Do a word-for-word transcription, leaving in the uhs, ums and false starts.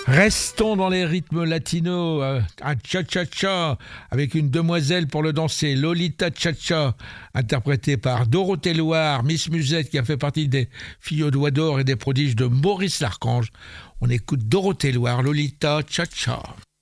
Restons dans les rythmes latinos, euh, un cha-cha-cha, avec une demoiselle pour le danser, Lolita Cha-Cha, interprétée par Dorothée Loire, Miss Musette, qui a fait partie des filles aux doigts d'or et des prodiges de Maurice Larchange. On écoute Dorothée Loire, Lolita Cha-Cha.